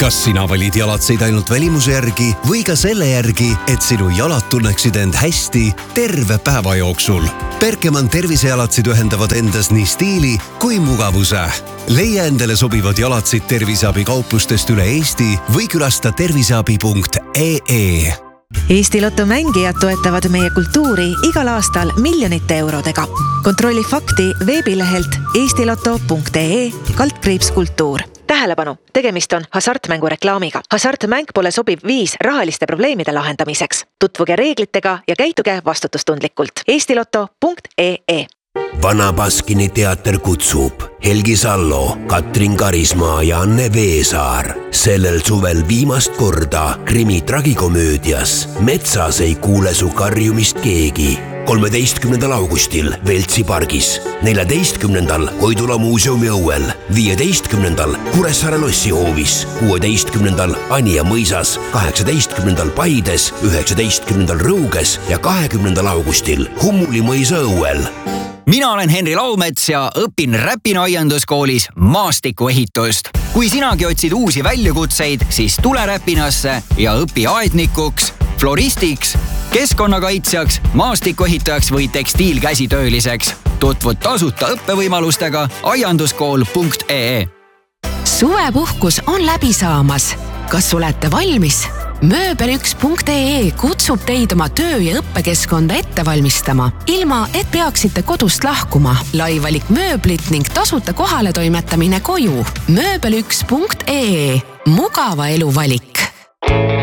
Kas sina valid jalatseid ainult välimuse järgi või ka selle järgi, et sinu jalad tunneksid end hästi terve päeva jooksul? Berkemann tervisejalatsid ühendavad endas nii stiili kui mugavuse. Leia endale sobivad jalatsid terviseabi kauplustest üle Eesti või külasta terviseabi.ee. Eesti Lotto mängijad toetavad meie kultuuri igal aastal miljonite eurodega. Kontrolli fakti veebilehelt eestiloto.ee/kultuur. Tähelepanu, tegemist on hasartmängu reklaamiga. Hasartmäng pole sobiv viis rahaliste probleemide lahendamiseks. Tutvuge reeglitega ja käituge vastutustundlikult. eestiloto.ee. Vana Baskini teater kutsub Helgi Sallo, Katrin Karismaa ja Anne Veesaar sellel suvel viimast korda krimi tragikomöödias Metsas ei kuule su karjumist keegi. 13. augustil Veltsi pargis, 14. Koidula muuseumi õuel, 15. Kuressaare lossihoovis, 16. Anija mõisas, 18. Paides, 19. Rõuges ja 20. augustil Hummuli mõisa õuel. Mina olen Henri Laumets ja õpin Räpina aianduskoolis maastikuehitust. Kui sinagi otsid uusi väljakutseid, siis tule Räpinasse ja õpi aednikuks, floristiks, keskkonnakaitsjaks, maastikuehitajaks või tekstiilkäsitööliseks. Tutvud tasuta õppevõimalustega aianduskool.ee. Suvepuhkus on läbi saamas. Kas olete valmis? Mööbel1.ee kutsub teid oma töö- ja õppekeskkonda ette valmistama, ilma et peaksite kodust lahkuma. Laivalik mööblit ning tasuta kohale toimetamine koju. Mööbel1.ee. Mugava elu valik.